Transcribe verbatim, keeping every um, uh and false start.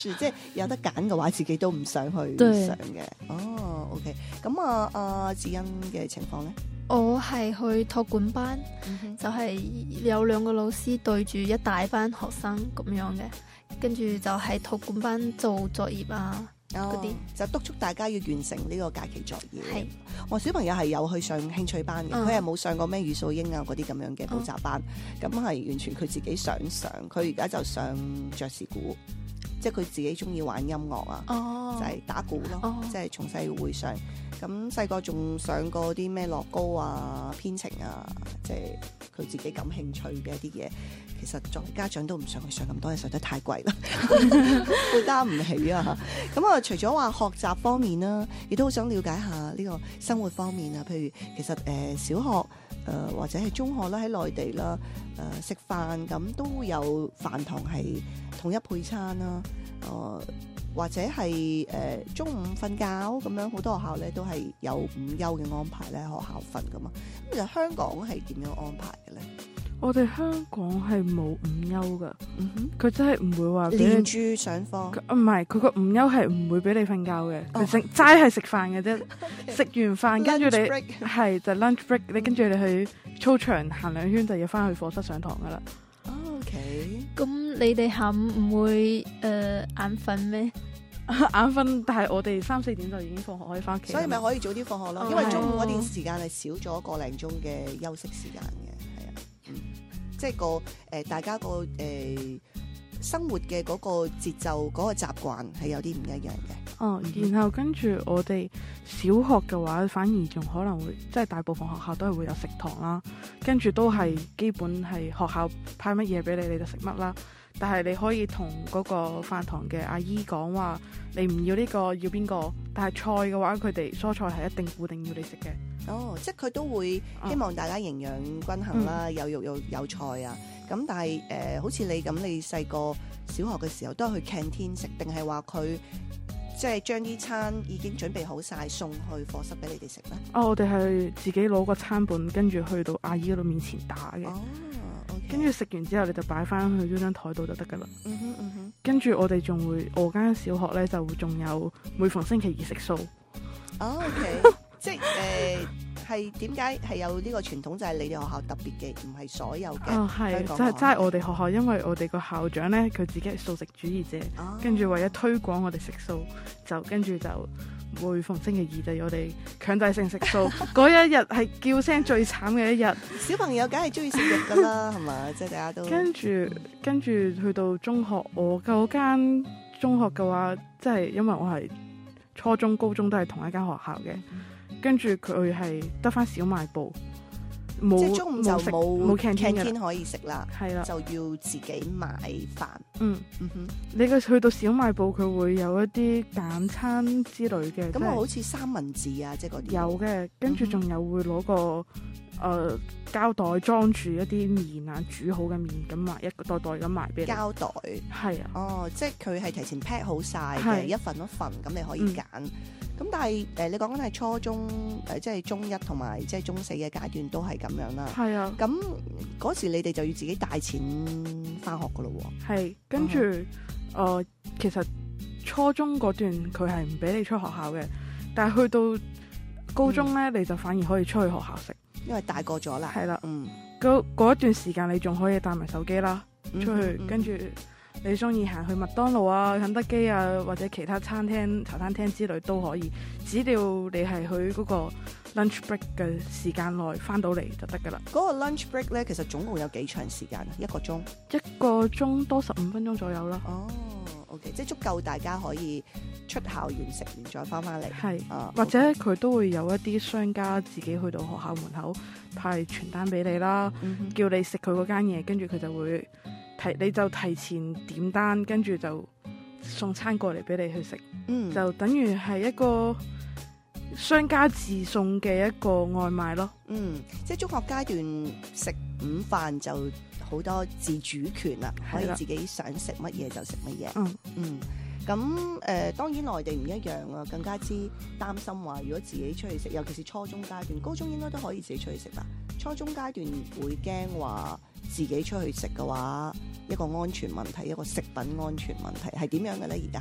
即係有得揀嘅話，自己都唔想去上嘅。哦 ，OK。咁啊，阿子欣嘅情況咧？ 我係去託管班，嗯、就係有兩個老師對住一大班學生咁樣嘅，跟住就係託管班做作業啊嗰啲、哦， 就督促大家要完成呢個假期作業。 係， 我小朋友係有去上興趣班嘅，佢係冇上過咩語數英啊嗰啲咁樣嘅補習班，咁係、哦、完全佢自己想上。佢而家就上爵士鼓。即係佢自己中意玩音樂啊，哦、就係打鼓咯，哦、即係從細會上。咁細個仲上過啲咩樂高啊、編程啊，即係佢自己感興趣嘅一啲嘢。其實作為家長都唔想去上咁多嘢，上得太貴啦，負擔唔起啊！咁啊，除咗話學習方面啦，亦都好想了解下呢個生活方面啊。譬如其實誒、呃、小學誒、呃、或者係中學啦，喺內地啦誒食飯咁都有飯堂係統一配餐啦，誒、呃、或者係誒、呃、中午瞓覺咁樣，好多學校咧都係有午休嘅安排咧，學校瞓噶嘛。咁其實香港係點樣安排嘅咧？ 我哋香港係冇午休噶，嗯哼，佢真係唔會話連住上課， 唔係佢個午休係唔會俾你瞓覺嘅，佢食齋係食飯嘅啫，食完飯跟住你係就 lunch break， 你跟住你去操場行兩圈就要翻去課室上堂噶啦。 OK， 咁你哋下午唔會誒眼瞓咩？ 眼瞓，但係我哋三四點就已經放學可以翻屋企， 所以咪可以早啲放學咯， 哦、 因為中午嗰段時間係少咗個零鐘嘅休息時間嘅。嗯、即係個誒、呃，大家個誒、呃、生活嘅嗰個節奏、嗰、嗰個習慣係有啲唔一樣嘅。 哦，然後跟住我哋小學嘅話，反而仲可能會，即係大部分學校都係會有食堂啦，跟住都係基本係學校派乜嘢俾你，你就食乜啦。但係你可以同嗰個飯堂嘅阿姨講話，你唔要呢個，要邊個？但係菜嘅話，佢哋蔬菜係一定固定要你食嘅。 哦，即係佢都會希望大家營養均衡啦，嗯、有肉有有菜啊。咁但係誒、呃，好似你咁，你細個小學嘅時候都係去 canteen 食，定係話佢即係將啲餐已經準備好晒送去課室俾你哋食咧？ 哦，我哋係自己攞個餐本，跟住去到阿姨嗰度面前打嘅。哦。跟住食完之後，你就擺翻去嗰張台度就得噶啦。嗯哼嗯哼。跟住我哋仲會，我間小學咧就仲有每逢星期二食素。 哦 OK，即係誒係點解係有呢個傳統？就係你哋學校特別嘅，唔係所有嘅。 哦，係，就係齋我哋學校，因為我哋個校長咧，佢自己係素食主義者，哦、跟住為咗推廣我哋食素，就跟住就。每逢星期二就要我哋強制性食素，嗰一日係叫聲最慘嘅一日。 小朋友梗係中意食肉噶啦，係嘛？即係大家都跟住跟住去到中學，我嗰間中學嘅話，即係因為我係初中、高中都係同一間學校嘅，跟住佢係得翻小賣部。冇， 即係中午就冇冇 canteen 可以食啦，係啦，就要自己買飯。嗯嗯哼， 你嘅去到小賣部，佢會有一啲簡餐之類嘅， 咁啊，好似三文治啊，即係嗰啲有嘅，跟住仲有會攞個誒、呃、膠袋裝住一啲麵啊，煮好嘅麵咁賣，一個袋袋咁賣俾你。膠袋係啊， 哦，即係佢係提前 pack 好晒嘅，一份一份咁你可以揀。嗯咁但係誒、呃，你講緊係初中誒、呃，即係中一同埋即係中四嘅階段都係咁樣啦。係啊。咁嗰時你哋就要自己帶錢翻學噶咯喎。係， 跟住誒、嗯呃，其實初中嗰段佢係唔俾你出學校嘅，但係去到高中咧，嗯、你就反而可以出去學校食， 因為大個咗啦。係啦，嗯。 嗰嗰一段時間你仲可以帶埋手機啦，出去、嗯嗯、跟住。你中意行去麥當勞啊、肯德基啊，或者其他餐廳、茶餐廳之類都可以，只要你係去嗰個 lunch break 嘅時間內翻到嚟就得噶啦。 嗰個 lunch break 咧，其實總共有幾長時間啊？一個鐘？ 一個鐘多十五分鐘左右啦。 哦 ，OK， 即係足夠大家可以出校園食完再翻翻嚟。係， 啊、或者佢都會有一啲商家自己去到學校門口派傳單俾你啦，嗯、哼叫你食佢嗰間嘢，跟住佢就會。提你就提前點單，跟住就送餐過嚟俾你去食，嗯，就等於係一個商家自送嘅一個外賣咯。 嗯，即係中學階段食午飯就好多自主權啦，可以自己想食乜嘢就食乜嘢。嗯嗯，咁誒、呃、當然內地唔一樣啊，更加之擔心話如果自己出去食，尤其是初中階段，高中應該都可以自己出去食啦。初中階段會驚話自己出去食嘅話， 一個安全問題，一個食品安全問題係點樣嘅咧？而家